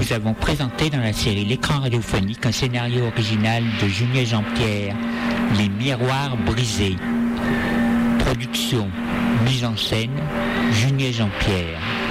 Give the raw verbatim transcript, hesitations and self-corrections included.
Nous avons présenté dans la série L'écran radiophonique un scénario original de Julien et Jean-Pierre, Les miroirs brisés. Production, mise en scène, Julien et Jean-Pierre.